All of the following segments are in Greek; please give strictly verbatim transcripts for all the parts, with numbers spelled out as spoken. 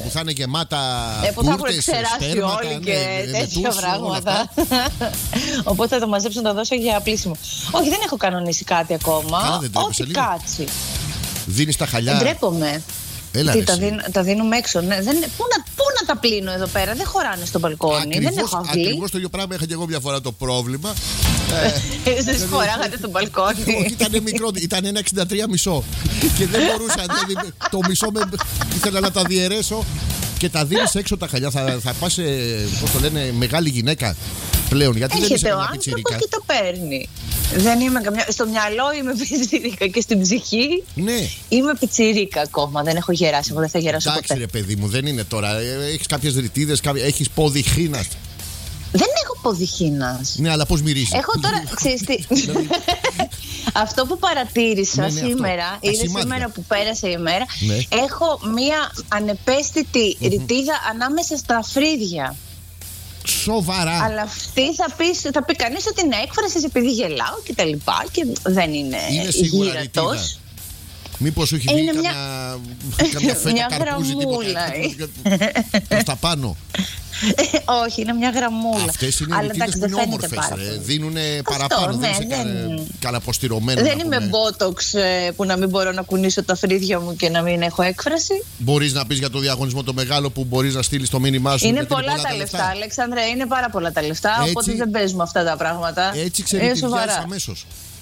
που θα είναι γεμάτα ε, που θα έχουν κούρτες, ξεράσει σπέρματα, όλοι ναι, και με- με τέτοια τούς, πράγματα. Οπότε θα το μαζέψω να το δώσω για πλήσιμο. Όχι, δεν έχω κανονίσει κάτι ακόμα. Καλά, δεν τρέπεσαι Ό,τι λίγο? κάτσει. Δίνεις τα χαλιά. Δεν τρέπομαι. Έλα, Τι, ρε, τα, εσύ. δίνω, τα δίνουμε έξω. Ναι. Δεν, πού, να, πού να τα πλύνω εδώ πέρα, δεν χωράνε στο μπαλκόνι. Δεν έχω αυλή. Ακριβώς το ίδιο πράγμα είχα και εγώ μια φορά το πρόβλημα. Δεν χωράγατε στο μπαλκόνι. Όχι, ήταν μικρό, ήταν ένα εξήντα τρία μισό. Και δεν μπορούσα, δηλαδή, το μισό με, ήθελα να τα διαιρέσω. Και τα δίνεις έξω τα χαλιά. Θα, θα πας, πώς το λένε, μεγάλη γυναίκα πλέον. Γιατί δεν είσαι Έρχεται ο καμιά άνθρωπος πιτσιρίκα. και το παίρνει. Δεν είμαι καμιά... Στο μυαλό είμαι πιτσιρίκα και στην ψυχή Ναι. είμαι πιτσιρίκα ακόμα. Δεν έχω γεράσει. Εγώ δεν θα γεράσω Εντάξει, ποτέ. ρε παιδί μου, δεν είναι τώρα. Έχεις κάποιες ρητίδες, έχεις πόδι χήνας. Δεν έχω ποδυχήνας. Ναι, αλλά πώς μυρίζει. Έχω τώρα. Ξέρεις τι. Αυτό που παρατήρησα Ναι, ναι, αυτό. σήμερα, Τα είναι σημάδια. σήμερα που πέρασε η ημέρα, Ναι. έχω μία ανεπαίσθητη ρητίδα ανάμεσα στα φρύδια. Σοβαρά. Αλλά αυτή θα πει, θα πει κανείς ότι είναι έκφραση επειδή γελάω και τα λοιπά και δεν είναι, Είναι σίγουρα γύρατος. ρητίδα. Μήπως σου έχει Είναι βγει μια- καμιά, καμιά φέτα μια καρπούζι, γραμμούλα. τίποτα. Προς τα πάνω. Όχι, είναι μια γραμμούλα. Αυτές είναι Αλλά ρητίδες εντάξει, που δεν είναι φαίνεται όμορφες. πάρα ρε. πολύ. Δίνουνε Αυτό, παραπάνω. ναι, δεν είσαι δεν- καλαποστηρωμένο. Δεν είμαι μπότοξ ε, που να μην μπορώ να κουνήσω τα φρύδια μου και να μην έχω έκφραση. Μπορείς να πεις για το διαγωνισμό το μεγάλο που μπορείς να στείλεις το μήνυμά σου. Είναι γιατί πολλά τα λεφτά, Αλέξανδρε, είναι πάρα πολλά τα λεφτά. Έτσι- Οπότε δεν παίζουμε αυτά τα πράγματα. Έτσι είναι ξεριτιδιάζεις σοβαρά. αμέσως.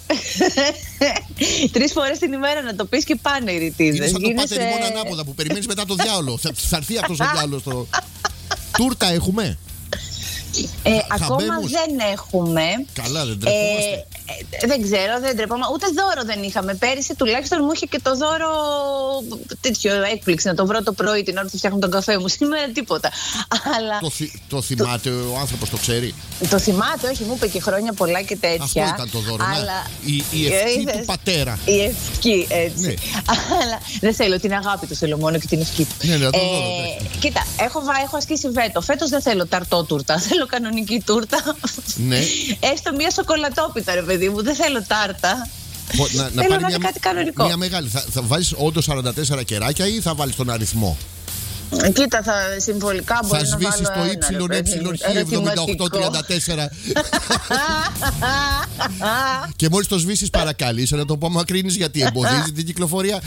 Τρεις φορές την ημέρα να το πεις και πάνε οι Είναι ρητίδες. σαν το Γίνεσαι- πάτε λοιπόν ανάποδα που περιμένεις μετά το διάολο. Θα, θα έρθει αυτός ο διάολος. Το... Τούρτα έχουμε. Ε, ακόμα χαμπέμους. δεν έχουμε. Καλά, δεν Ε, τρεπόμαστε. ε, δεν ξέρω, δεν τρεπόμαι. Ούτε δώρο δεν είχαμε. Πέρυσι τουλάχιστον μου είχε και το δώρο τέτοιο έκπληξη. Να το βρω το πρωί την ώρα που φτιάχνω τον καφέ μου. Σήμερα τίποτα. Αλλά Το, θυ- το θυμάται ο άνθρωπος, το ξέρει. το θυμάται, όχι, μου είπε και χρόνια πολλά και τέτοια. Αυτό ήταν το δώρο. να. Αλλά Η, η Ε, ευχή είδες. του πατέρα. η ευχή, έτσι. Ναι. Αλλά δεν θέλω την αγάπη του, θέλω μόνο και την ευχή του. Ναι, ναι, το δώρο, ναι. Κοίτα, έχω, βα- έχω ασκήσει βέτο. Φέτος δεν θέλω ταρτό τούρτα. Θέλω κανονική τούρτα. Ναι. Έστω μια σοκολατόπιτα, ρε παιδί μου. Δεν θέλω τάρτα. Χω- Να, να Θέλω πάρει να μια, είναι κάτι κανονικό. μια μεγάλη. Θα, θα βάλεις όντως σαράντα τέσσερα κεράκια ή θα βάλεις τον αριθμό. Κοίτα, θα, συμβολικά μπορεί Θα να βάλω σβήσεις το ένα, ρε παιδί μου, ύψιλον εβδομήντα οκτώ τριάντα τέσσερα και μόλις το σβήσεις παρακαλείσαι να το απομακρύνεις γιατί εμποδίζει την κυκλοφορία.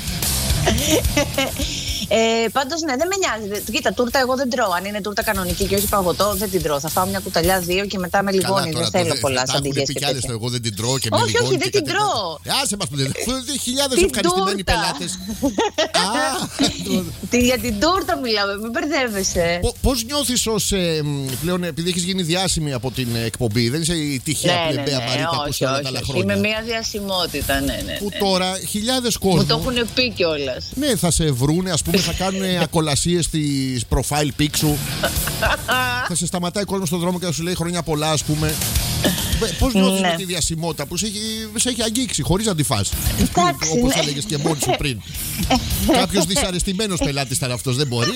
Ε, πάντως ναι, δεν με νοιάζει. Κοίτα, τούρτα εγώ δεν τρώω. Αν είναι τούρτα κανονική και όχι παγωτό, δεν την τρώω. Θα φάω μια κουταλιά δύο και μετά με λιγόνι. Δεν θέλω πολλά σαν την και πει κι άλλες, τέτοια. εγώ δεν την τρώω και με Όχι, λιγόνι όχι, δεν και την κάτι τρώω. τέτοιο. Άσε μας που δεν χιλιάδες Την ευχαριστημένοι τούρτα. πελάτες. Α, Τι, για την τούρτα μιλάμε, μην μπερδεύεσαι. Πο- Πώς νιώθεις ως ε, μ, πλέον, επειδή έχεις γίνει διάσημη από την ε, εκπομπή, δεν είσαι η τυχαία Ναι, ναι, πλεμπαία ναι, Μαρίτα που όχι, είσαι όλα όχι, τα άλλα όχι. χρόνια. Είμαι μια διασημότητα, ναι, ναι. Που ναι. τώρα χιλιάδες Μου το κόσμου έχουν πει κιόλας. ναι, θα σε βρούνε, ας πούμε, θα κάνουν ακολασίες στις profile pic σου. Θα σε σταματάει ο κόσμος στον δρόμο και θα σου λέει χρόνια πολλά, ας πούμε. Πώς νιώθεις Ναι. με τη διασημότητα που σε έχει, σε έχει αγγίξει χωρίς να τη φας. Εντάξει, Όπως ναι. έλεγες και μόνη σου πριν. Κάποιος δυσαρεστημένος πελάτης ήταν αυτός, δεν μπορεί.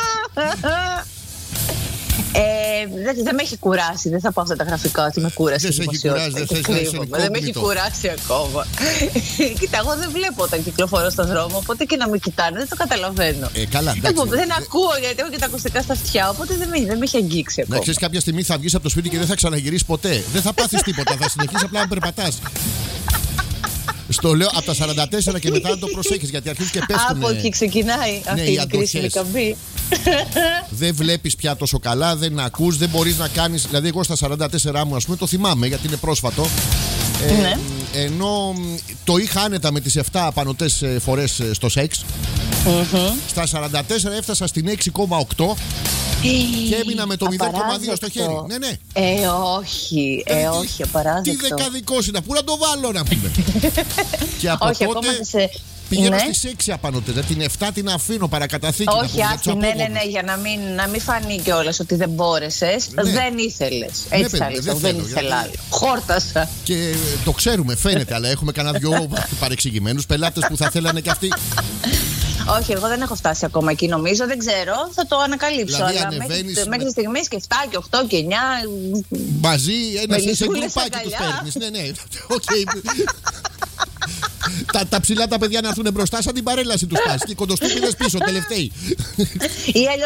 Ε, δεν, δεν με έχει κουράσει. Δεν θα πάω αυτά τα γραφικά ότι με κούρασε. Δεν σε έχει κουράσει, δεν θες να είσαι Δεν με έχει incognito. κουράσει ακόμα. Κοίτα, εγώ δεν βλέπω όταν κυκλοφορώ στον δρόμο. Οπότε και να με κοιτάνε δεν το καταλαβαίνω. Ε, καλά, εντάξει. Λοιπόν, δεν ακούω γιατί έχω και τα ακουστικά στα αυτιά. Οπότε δεν με, δεν με έχει αγγίξει Να ακόμα. ξέρεις, κάποια στιγμή θα βγεις από το σπίτι και δεν θα ξαναγυρίσεις ποτέ. Δεν θα πάθεις τίποτα, θα συνεχίσεις απλά να περπατάς. Στο λέω από τα σαράντα τέσσερα και μετά να το προσέχεις γιατί αρχίζουν και πέφτουν. Από εκεί ξεκινάει αυτή οι η κρίσιμη αντοχές. καμπή. Δεν βλέπεις πια τόσο καλά, δεν ακούς, δεν μπορείς να κάνεις. Δηλαδή, εγώ στα σαράντα τέσσερα μου, ας πούμε, το θυμάμαι γιατί είναι πρόσφατο. Ε, Ναι. Ενώ μ, το είχα άνετα με τις επτά απανωτές ε, φορές ε, στο σεξ. Στα σαράντα τέσσερα έφτασα στην έξι κόμμα οκτώ και έμεινα με το μηδέν κόμμα δύο στο χέρι. Ναι, ναι. Ε, όχι, ε, τι- όχι, Τι απαράδεκτο. δεκαδικός είναι, πού να το βάλω να πούμε. Και από Όχι, τότε ακόμα και σε. πηγαίνω Ναι. στις έξι απανωτές. Δηλαδή την επτά την αφήνω παρακαταθήκη. να Όχι, πούμε, για τους άσχη, ναι, ναι, απόγονους. ναι, για να μην, να μην φανεί κιόλα ότι δεν μπόρεσε. Ναι. Δεν ήθελε. Έτσι παιδί, θα δεν λέω. Δεν θέλω, ήθελα γιατί- άλλο. Χόρτασα. Και ε, το ξέρουμε, φαίνεται, αλλά έχουμε κανένα δυο παρεξηγημένους πελάτες που θα θέλανε κι αυτοί. Όχι, εγώ δεν έχω φτάσει ακόμα εκεί, νομίζω. Δεν ξέρω, θα το ανακαλύψω. Δηλαδή, αλλά μέχρι, ανεβαίνεις με- μέχρι στιγμή και επτά και οκτώ και εννιά. Μαζί ένα Με σε λυσούλες γκρουπάκι τους αγκαλιά. παίρνεις. Ναι, ναι. Οκ. τα, τα ψηλά τα παιδιά να έρθουν μπροστά σαν την παρέλαση τους πας και οι κοντοστούπιδες πίσω, τελευταίοι. Ή αλλιώς